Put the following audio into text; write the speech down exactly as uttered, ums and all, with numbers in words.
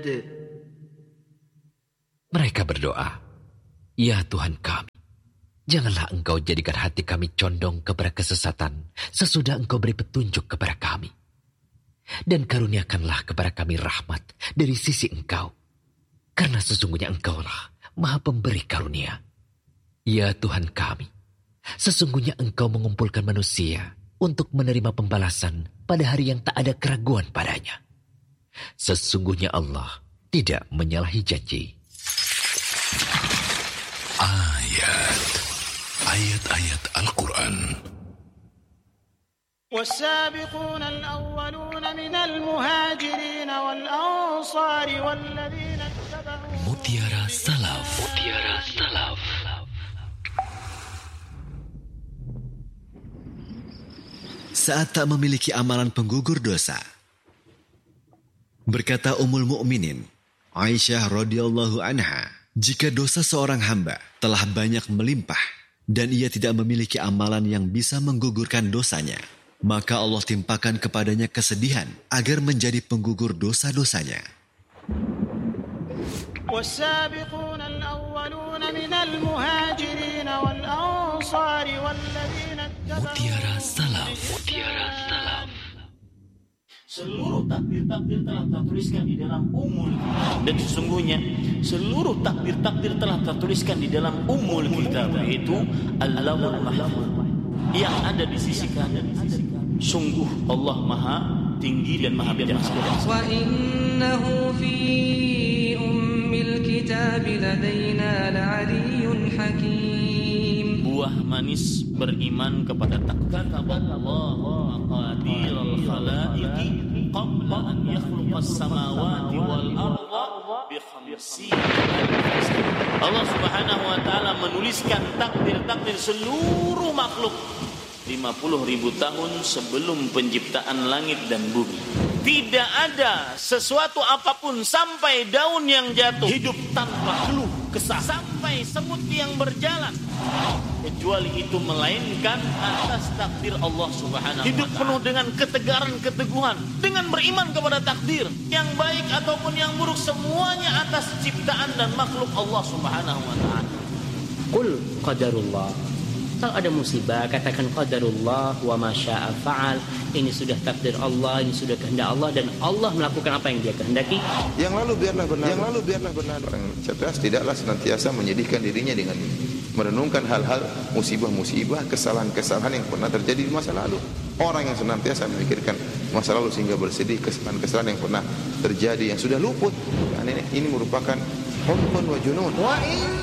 Mereka berdoa, "Ya Tuhan kami, janganlah Engkau jadikan hati kami condong kepada kesesatan sesudah Engkau beri petunjuk kepada kami. Dan karuniakanlah kepada kami rahmat dari sisi Engkau, karena sesungguhnya Engkaulah Maha Pemberi karunia. Ya Tuhan kami, sesungguhnya Engkau mengumpulkan manusia untuk menerima pembalasan pada hari yang tak ada keraguan padanya. Sesungguhnya Allah tidak menyalahi janji." Ayat Ayat-ayat Al-Quran. والسابقون الأولون من المهاجرين والأنصار والذين اتبعوا Mutiara Salaf. Mutiara Salaf. Saat tak memiliki amalan penggugur dosa. Berkata Ummul Mukminin Aisyah radhiyallahu anha, jika dosa seorang hamba telah banyak melimpah dan ia tidak memiliki amalan yang bisa menggugurkan dosanya, maka Allah timpakan kepadanya kesedihan agar menjadi penggugur dosa-dosanya. والسابقون الأولون من المهاجرين والأنصار والذين اتبعوا Mutiara Salaf. Mutiara Salaf. Seluruh takdir-takdir telah tertuliskan di dalam Ummul Kitab. Dan sesungguhnya seluruh takdir-takdir telah tertuliskan di dalam Ummul Kitab, yaitu Al-Lawhul Mahfuz yang ada di sisi kanan. Sungguh Allah Maha Tinggi dan Maha Bijaksana. Wa innahu fi ummil kitab ladaina la'aliyyun hakim. Buah manis beriman kepada takdir. Allah maqadir al-khalaiqi qabla an yakhluqas samawati wal arda bi khamsina alf sana. Allah Subhanahu wa taala menuliskan takdir-takdir seluruh makhluk lima puluh ribu tahun sebelum penciptaan langit dan bumi. Tidak ada sesuatu apapun sampai daun yang jatuh hidup tanpa keluh kesah, sampai semut yang berjalan, kecuali itu melainkan atas takdir Allah Subhanahu wa taala. Hidup penuh dengan ketegaran, keteguhan, dengan beriman kepada takdir yang baik ataupun yang buruk, semuanya atas ciptaan dan makhluk Allah Subhanahu wa taala. Qul qadarullah. Kalau ada musibah, katakan qadarullah wa ma syaa fa'al. Ini sudah takdir Allah, ini sudah kehendak Allah, dan Allah melakukan apa yang Dia kehendaki. Yang lalu biarlah benar. Yang lalu biarlah benar. Orang cerdas tidaklah senantiasa menyedihkan dirinya dengan merenungkan hal-hal musibah-musibah, kesalahan-kesalahan yang pernah terjadi di masa lalu. Orang yang senantiasa memikirkan masa lalu sehingga bersedih kesalahan-kesalahan yang pernah terjadi yang sudah luput, ini, ini merupakan hubbun wa junun. Wa in